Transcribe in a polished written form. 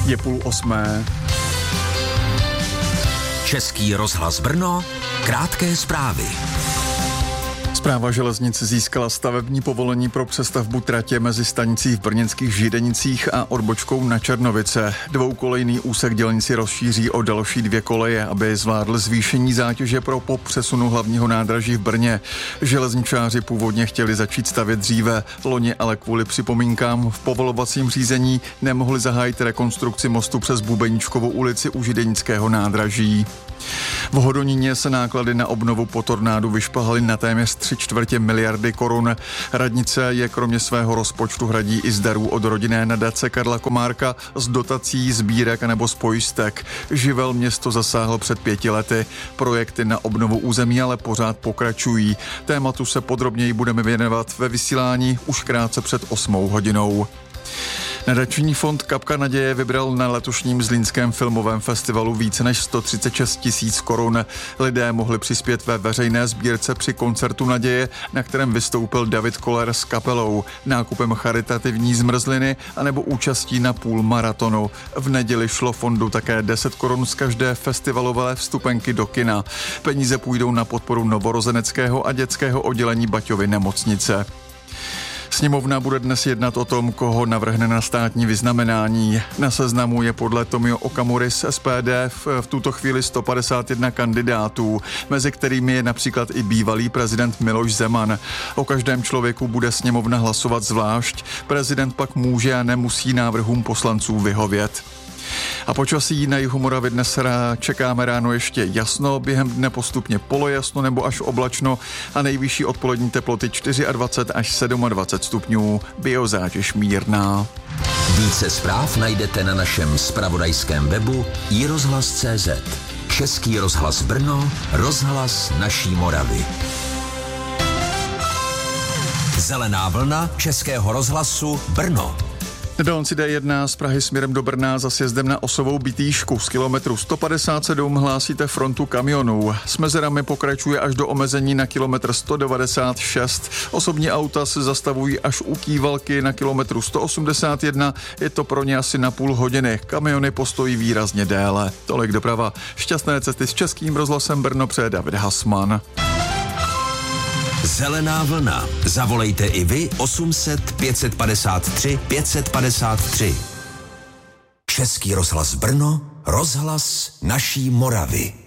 Je 7:30. Český rozhlas Brno, krátké zprávy. Správa železnic získala stavební povolení pro přestavbu tratě mezi stanicí v brněnských Židenicích a odbočkou na Černovice. Dvoukolejný úsek dělnici rozšíří o další 2 koleje, aby zvládl zvýšení zátěže po přesunu hlavního nádraží v Brně. Železničáři původně chtěli začít stavět dříve, loni ale kvůli připomínkám v povolovacím řízení nemohli zahájit rekonstrukci mostu přes Bubeníčkovu ulici u Židenického nádraží. V Hodoníně se náklady na obnovu po tornádu vyšplhaly na téměř 3/4 miliardy korun. Radnice je kromě svého rozpočtu hradí i z darů od rodinné nadace Karla Komárka, z dotací, sbírek nebo z pojistek. Živel město zasáhl před 5 lety. Projekty na obnovu území ale pořád pokračují. Tématu se podrobněji budeme věnovat ve vysílání už krátce před 8 hodinou. Nadační fond Kapka naděje vybral na letošním zlínském filmovém festivalu více než 136 000 korun. Lidé mohli přispět ve veřejné sbírce při koncertu naděje, na kterém vystoupil David Koller s kapelou, nákupem charitativní zmrzliny anebo účastí na půlmaratonu. V neděli šlo fondu také 10 korun z každé festivalové vstupenky do kina. Peníze půjdou na podporu novorozeneckého a dětského oddělení Baťovy nemocnice. Sněmovna bude dnes jednat o tom, koho navrhne na státní vyznamenání. Na seznamu je podle Tomio Okamury z SPD v tuto chvíli 151 kandidátů, mezi kterými je například i bývalý prezident Miloš Zeman. O každém člověku bude sněmovna hlasovat zvlášť. Prezident pak může a nemusí návrhům poslanců vyhovět. A počasí na jihu Moravy dnes čekáme ráno ještě jasno, během dne postupně polojasno nebo až oblačno a nejvyšší odpolední teploty 24 až 27 stupňů, biozátěž mírná. Více zpráv najdete na našem zpravodajském webu iRozhlas.cz. Český rozhlas Brno, rozhlas naší Moravy. Zelená vlna Českého rozhlasu Brno. Na dálnici D1 z Prahy směrem do Brna za sjezdem na Osovou Bitýšku z kilometru 157 hlásíte frontu kamionů. S mezerami pokračuje až do omezení na kilometr 196. Osobní auta se zastavují až u Kývalky na kilometru 181. Je to pro ně asi na půl hodiny. Kamiony postojí výrazně déle. Tolik doprava. Šťastné cesty s Českým rozhlasem Brno přeje David Hasman. Zelená vlna. Zavolejte i vy 800 553 553. Český rozhlas Brno, rozhlas naší Moravy.